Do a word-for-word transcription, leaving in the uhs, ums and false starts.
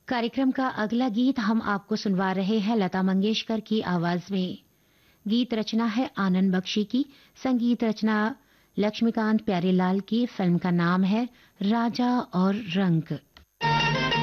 कार्यक्रम का अगला गीत हम आपको सुनवा रहे हैं लता मंगेशकर की आवाज में। गीत रचना है आनंद बख्शी की, संगीत रचना लक्ष्मीकांत प्यारेलाल की। फिल्म का नाम है राजा और रंक।